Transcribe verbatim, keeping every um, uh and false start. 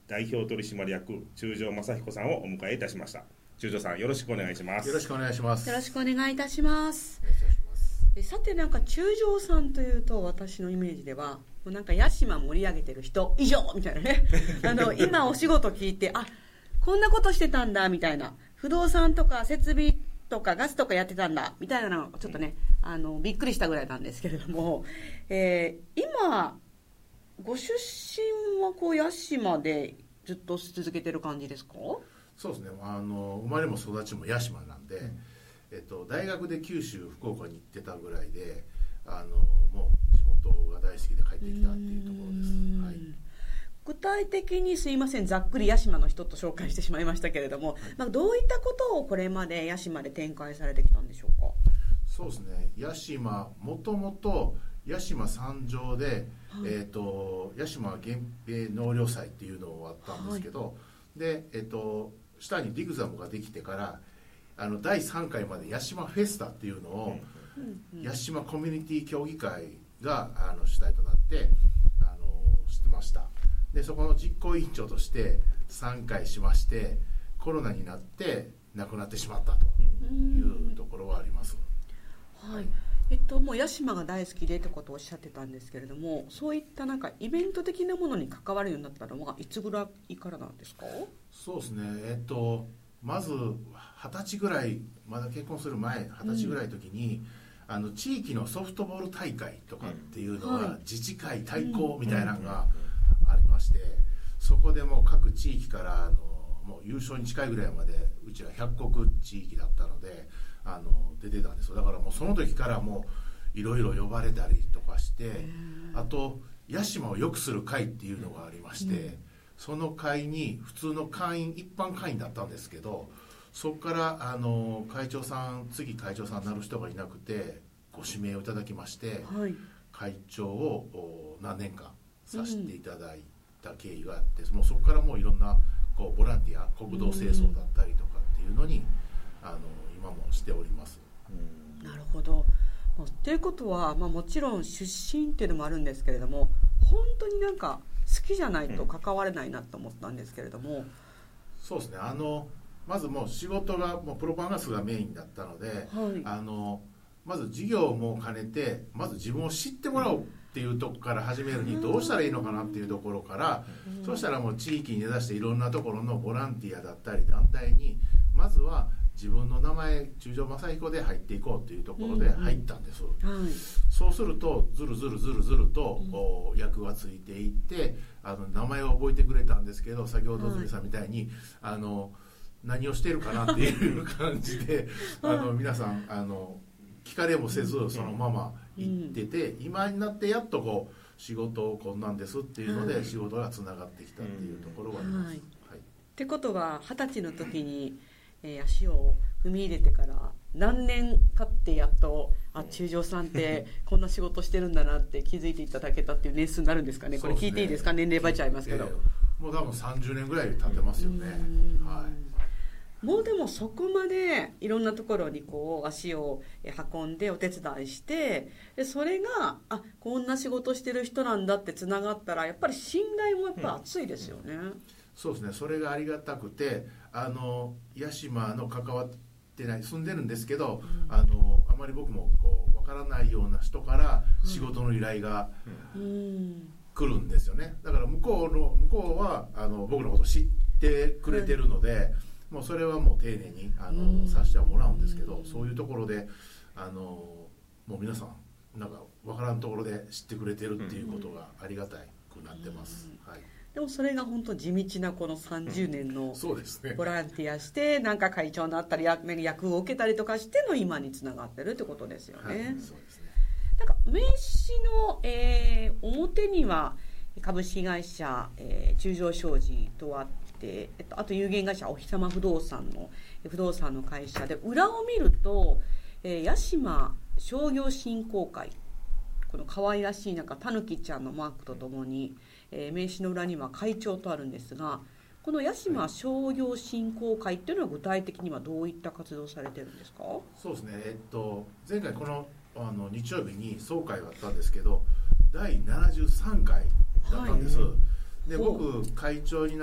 代表取締役中条正彦さんをお迎えいたしました。中条さん、よろしくお願いします。 よろしくお願いします。 よろしくお願いいたします。えさて、なんか中条さんというと私のイメージではもうなんか屋島盛り上げてる人以上みたいなねあの今お仕事聞いて、あ、こんなことしてたんだみたいな、不動産とか設備とかガスとかやってたんだみたいなのちょっとね、あのびっくりしたぐらいなんですけれども、えー、今ご出身はこう屋島でずっと続けてる感じですか？ そうですね、あの生まれも育ちも屋島なんで、うんえっと、大学で九州福岡に行ってたぐらいで、あのもう地元が大好きで帰ってきたっていうところです。はい、 具体的にすいません、ざっくり屋島の人と紹介してしまいましたけれども、はい、まあ、どういったことをこれまで屋島で展開されてきたんでしょうか？ そうですね、屋島もともと屋島三条で、はい、えー、と屋島源平納涼祭っていうのがあったんですけど、はい、で、えー、と下にリグザムができてからあのだいさんかいまで屋島フェスタっていうのを、うんうん、屋島コミュニティ協議会があの主体となってあのしてました。でそこの実行委員長としてさんかいしまして、コロナになって亡くなってしまったというところはあります。 はい、えっと、もう屋島が大好きでってことをおっしゃってたんですけれども、そういったなんかイベント的なものに関わるようになったのはいつぐらいからなんですか？ そうですね、えっとまずはたちぐらい、まだ結婚する前はたちぐらいの時に、うん、あの地域のソフトボール大会とかっていうのは、うんはい、自治会対抗みたいなのがありまして、そこでもう各地域からあのもう優勝に近いぐらいまでうちはひゃくこく地域だったのであの出てたんですよ。だからもうその時からもういろいろ呼ばれたりとかして、あと屋島を良くする会っていうのがありまして、うん、その会に普通の会員一般会員だったんですけど、そこからあの会長さん次会長さんになる人がいなくてご指名をいただきまして、はい、会長を何年間させていただいた経緯があって、うん、もうそこからもういろんなこうボランティア国道清掃だったりとかっていうのに、うん、あの今もしております。 うん、なるほど。ということは、まあ、もちろん出身っていうのもあるんですけれども、本当になんか好きじゃないと関われないなと思ったんですけれども、うん、 そうですね、あのまずもう仕事がもうプロパンガスがメインだったので、はい、あのまず事業も兼ねてまず自分を知ってもらおうっていうところから始めるにどうしたらいいのかなっていうところから、うん、そうしたらもう地域に根ざしていろんなところのボランティアだったり団体にまずは自分の名前中条正彦で入っていこうというところで入ったんです、うんうんはい、そうするとずるずるずるずるとこう役がついていってあの名前を覚えてくれたんですけど、先ほどずみさんみたいに、はい、あの何をしてるかなっていう感じであの皆さんあの聞かれもせずそのまま行ってて、うん、今になってやっとこう仕事をこんなんですっていうので仕事がつながってきたっていうところがあります、はいはい、 ってことは二十歳の時に、えー、足を踏み入れてから何年経ってやっとあ中条さんってこんな仕事してるんだなって気づいていただけたっていう年数になるんですかね。これ聞いていいですか？年齢ばっちゃいますけど、 えー、もう多分さんじゅうねんぐらい経ってますよね、はい、 もうでもそこまでいろんなところにこう足を運んでお手伝いして、でそれがあこんな仕事してる人なんだってつながったらやっぱり信頼もやっぱ厚いですよね、うん、 そうですね、それがありがたくてあの屋島の関わってない住んでるんですけど、うん、あのあまり僕もこう分からないような人から仕事の依頼が来るんですよね。だから向こうの向こうはあの僕のこと知ってくれてるので、はい、もうそれはもう丁寧にあのさせてはもらうんですけど、そういうところであのもう皆さんなんか分からんところで知ってくれてるっていうことがありがたくなってます、はい、 でもそれが本当地道なこのさんじゅうねんのボランティアしてなんか会長になったり役を受けたりとかしての今につながってるってことですよね、はい、そうですね。なんか名刺の、えー、表には株式会社、えー、中条商事とあって、えっと、あと有限会社お日様不動産の不動産の会社で裏を見ると、えー、屋島商業振興会、この可愛らしいなんかたぬきちゃんのマークとともに、えー、名刺の裏には会長とあるんですが、この屋島商業振興会っていうのは具体的にはどういった活動をされてるんですか？ そうですね、えっと、前回この、あの日曜日に総会があったんですけどだいななじゅうさんかいだったんです、はい、で僕会長にな